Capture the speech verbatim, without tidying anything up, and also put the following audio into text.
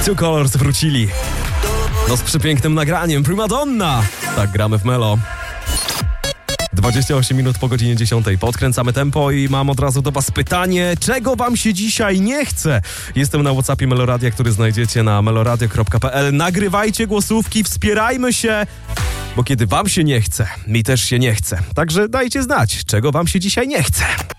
Two Colors wrócili. No z przepięknym nagraniem. Primadonna. Tak gramy w Melo. dwadzieścia osiem minut po godzinie dziesiątej. Podkręcamy tempo i mam od razu do was pytanie, czego wam się dzisiaj nie chce? Jestem na WhatsAppie Meloradia, który znajdziecie na meloradio kropka p l. Nagrywajcie głosówki, wspierajmy się, bo kiedy wam się nie chce, mi też się nie chce. Także dajcie znać, czego wam się dzisiaj nie chce.